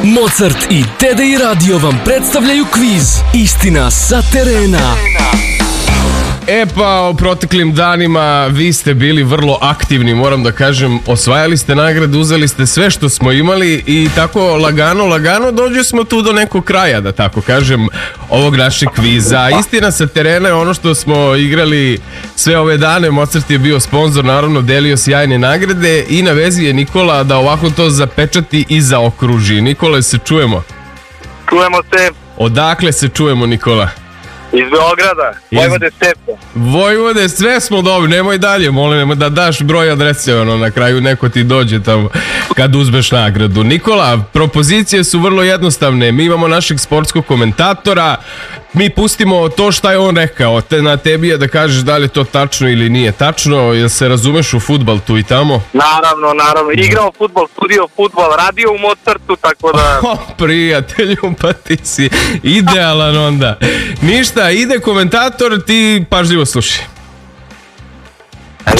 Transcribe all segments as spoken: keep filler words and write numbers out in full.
Mozart i Tedej Radio vam predstavljaju kviz Istina sa terena. E pa, u proteklim danima vi ste bili vrlo aktivni, moram da kažem, osvajali ste nagrade, uzeli ste sve što smo imali i tako lagano, lagano dođe smo tu do nekog kraja, da tako kažem, ovog našeg kviza. Istina sa terena je ono što smo igrali sve ove dane, Mozart je bio sponsor, naravno delio sjajne nagrade i na vezi je Nikola da ovako to zapečati i zaokruži. Nikola, se čujemo? Čujemo se. Odakle se čujemo, Nikola? Iz Beograda, Iz... Vojvode Stepe. Vojvode, sve smo dobri, nemoj dalje, molim da daš broj adrese, ono, na kraju neko ti dođe tamo kad uzmeš nagradu. Nikola, propozicije su vrlo jednostavne, mi imamo našeg sportskog komentatora, mi pustimo to šta je on rekao, te na tebi je da kažeš da li je to tačno ili nije tačno, jel se razumeš u fudbal tu i tamo? Naravno, naravno, igrao fudbal, studio fudbal, radio u Mozartu, tako da... O, prijatelju, pa ti si idealan onda. Ništa, ide komentator, ti pažljivo slušaj. Ajde.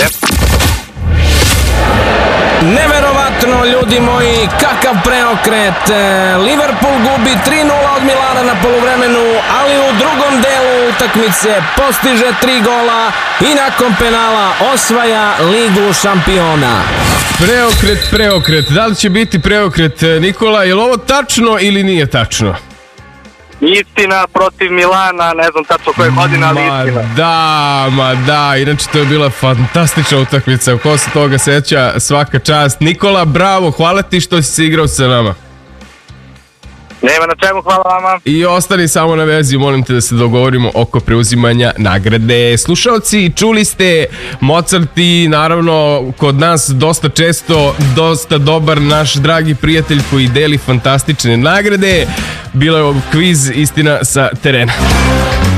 Neverovatno, ljudi moji, kakav preokret. Liverpool gubi tri nula od Milana na poluvremenu, ali u drugom delu utakmice postiže tri gola i nakon penala osvaja Ligu šampiona. Preokret, preokret. Da li će biti preokret, Nikola? Je li ovo tačno ili nije tačno? Istina protiv Milana, ne znam tačno koje godine, ali istina. Ma da, ma da, inače to je bila fantastična utakmica, ko se toga seća, svaka čast. Nikola, bravo, hvala ti što si se igrao sa nama. Nema na čemu, hvala vama. I ostani samo na vezi, molim te da se dogovorimo oko preuzimanja nagrade. Slušalci, čuli ste Mozart i naravno kod nas dosta često, dosta dobar naš dragi prijatelj koji deli fantastične nagrade. Bilo je ovo kviz Istina sa terena.